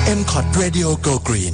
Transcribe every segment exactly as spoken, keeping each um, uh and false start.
เอ็ม คอ ที Radio Go Green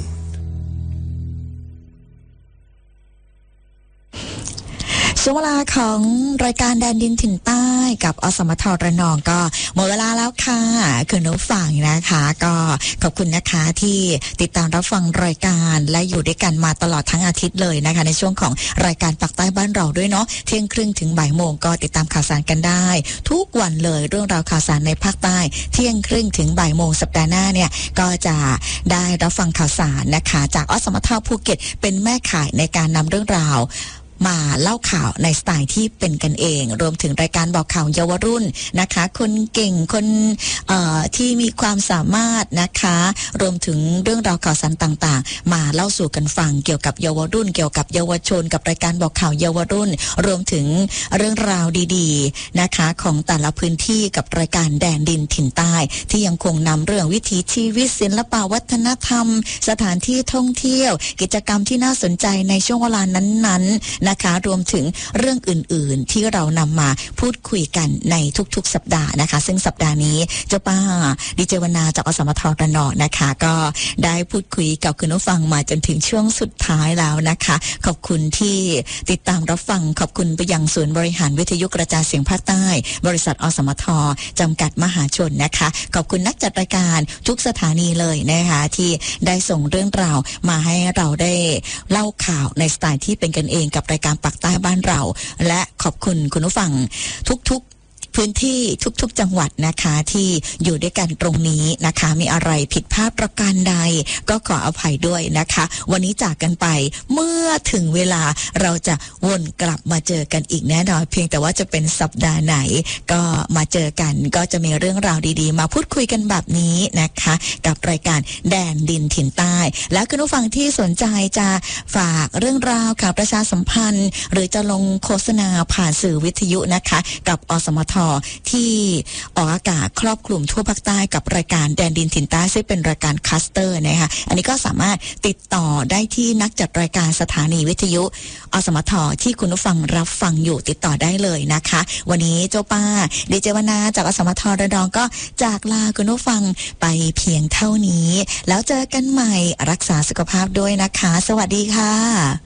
ช่วงเวลาของรายการแดนดินถิ่นใต้กับอสมทระนองก็หมดเวลาแล้วค่ะคุณผู้ฟังนะคะก็ขอบคุณนะคะที่ติดตามรับฟังรายการและอยู่ด้วยกันมาตลอดทั้งอาทิตย์เลยนะคะในช่วงของรายการปากใต้บ้านเราด้วยเนาะเที่ยงครึ่งถึงบ่ายโมงก็ติดตามข่าวสารกันได้ทุกวันเลยเรื่องราวข่าวสารในภาคใต้เที่ยงครึ่งถึงบ่ายโมงสัปดาห์หน้าเนี่ยก็จะได้รับฟังข่าวสารนะคะจากอสมทภูเก็ตเป็นแม่ข่ายในการนำเรื่องราวมาเล่าข่าวในสไตล์ที่เป็นกันเองรวมถึงรายการบอกข่าวเยาวรุ่นนะคะคนเก่งคนเอ่อที่มีความสามารถนะคะรวมถึงเรื่องราวข่าวสารต่างๆมาเล่าสู่กันฟังเกี่ยวกับเยาวรุ่นเกี่ยวกับเยาวชนกับรายการบอกข่าวเยาวรุ่นรวมถึงเรื่องราวดีๆนะคะของแต่ละพื้นที่กับรายการแดนดินถิ่นใต้ที่ยังคงนำเรื่องวิถีชีวิตศิลปวัฒนธรรมสถานที่ท่องเที่ยวกิจกรรมที่น่าสนใจในช่วงเวลานั้นๆนะคะรวมถึงเรื่องอื่นๆที่เรานำมาพูดคุยกันในทุกๆสัปดาห์นะคะซึ่งสัปดาห์นี้เจ้าป้าดีเจวนาจากอสมทระนองนะคะก็ได้พูดคุยกับคุณผู้ฟังมาจนถึงช่วงสุดท้ายแล้วนะคะขอบคุณที่ติดตามรับฟังขอบคุณไปยังศูนย์บริหารวิทยุกระจายเสียงภาคใต้บริษัทอสมทจำกัดมหาชนนะคะขอบคุณนักจัดรายการทุกสถานีเลยนะคะที่ได้ส่งเรื่องราวมาให้เราได้เล่าข่าวในสไตล์ที่เป็นกันเองกับรายการปากใต้บ้านเราและขอบคุณคุณผู้ฟังทุกๆพื้นที่ทุกๆจังหวัดนะคะที่อยู่ด้วยกันตรงนี้นะคะมีอะไรผิดพลาดประการใดก็ขออภัยด้วยนะคะวันนี้จากกันไปเมื่อถึงเวลาเราจะวนกลับมาเจอกันอีกแน่นอนเพียงแต่ว่าจะเป็นสัปดาห์ไหนก็มาเจอกันก็จะมีเรื่องราวดีๆมาพูดคุยกันแบบนี้นะคะกับรายการแดนดินถิ่นใต้และคุณผู้ฟังที่สนใจจะฝากเรื่องราวข่าวประชาสัมพันธ์หรือจะลงโฆษณาผ่านสื่อวิทยุนะคะกับอสมทที่ออกอากาศครอบคลุมทั่วภาคใต้กับรายการแดนดินถิ่นใต้ซึ่งเป็นรายการคัสเตอร์นะคะอันนี้ก็สามารถติดต่อได้ที่นักจัดรายการสถานีวิทยุอสมทที่คุณผู้ฟังรับฟังอยู่ติดต่อได้เลยนะคะวันนี้เจ้าป้าดีเจวนาจากอสมทระนองก็จากลาคุณผู้ฟังไปเพียงเท่านี้แล้วเจอกันใหม่รักษาสุขภาพด้วยนะคะสวัสดีค่ะ